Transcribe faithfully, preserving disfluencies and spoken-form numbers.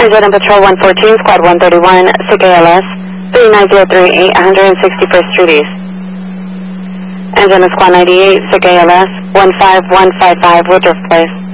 Engine and Patrol one fourteen, Squad one thirty-one, S I C A L S, three nine zero three eight, one hundred sixty-first Street East. Engine and Squad ninety-eight, S I C A L S, one five one five five, Woodruff Place.